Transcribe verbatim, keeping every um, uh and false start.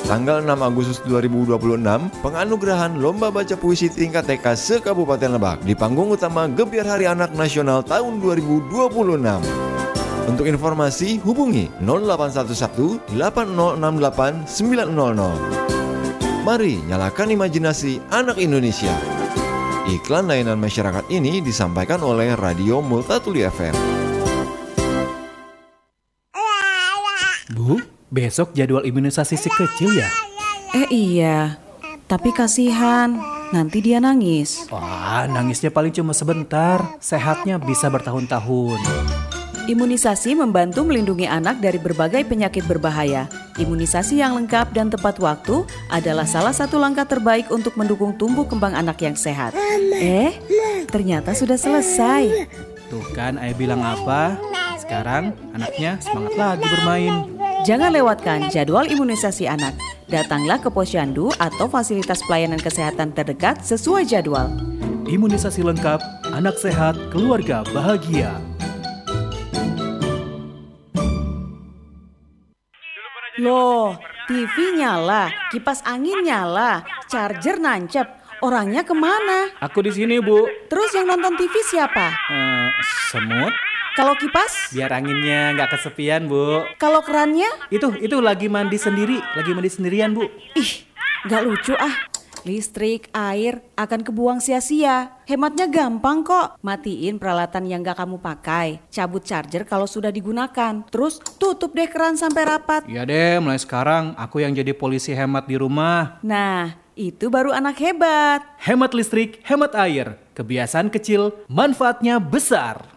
Tanggal enam Agustus dua ribu dua puluh enam, penganugerahan Lomba Baca Puisi Tingkat T K se-Kabupaten Lebak di panggung utama Gebiar Hari Anak Nasional tahun dua ribu dua puluh enam. Untuk informasi, hubungi nol delapan satu satu delapan nol enam delapan sembilan nol nol. Mari nyalakan imajinasi anak Indonesia. Iklan layanan masyarakat ini disampaikan oleh Radio Multatuli F M. Bu, besok jadwal imunisasi si kecil ya? Eh iya, tapi kasihan, nanti dia nangis. Wah, nangisnya paling cuma sebentar, sehatnya bisa bertahun-tahun. Imunisasi membantu melindungi anak dari berbagai penyakit berbahaya. Imunisasi yang lengkap dan tepat waktu adalah salah satu langkah terbaik untuk mendukung tumbuh kembang anak yang sehat. Eh, ternyata sudah selesai. Tuh kan, ayah bilang apa? Sekarang anaknya semangat lagi bermain. Jangan lewatkan jadwal imunisasi anak. Datanglah ke posyandu atau fasilitas pelayanan kesehatan terdekat sesuai jadwal. Imunisasi lengkap, anak sehat, keluarga bahagia. Loh, T V nyala, kipas angin nyala, charger nancep. Orangnya kemana? Aku di sini, Bu. Terus yang nonton T V siapa? Uh, semut? Kalau kipas? Biar anginnya nggak kesepian, Bu. Kalau kerannya? Itu, itu lagi mandi sendiri, lagi mandi sendirian, Bu. Ih, nggak lucu ah. Listrik, air akan kebuang sia-sia. Hematnya gampang kok. Matiin peralatan yang gak kamu pakai. Cabut charger kalau sudah digunakan. Terus tutup deh keran sampai rapat. Iya deh, mulai sekarang aku yang jadi polisi hemat di rumah. Nah, itu baru anak hebat. Hemat listrik, hemat air. Kebiasaan kecil, manfaatnya besar.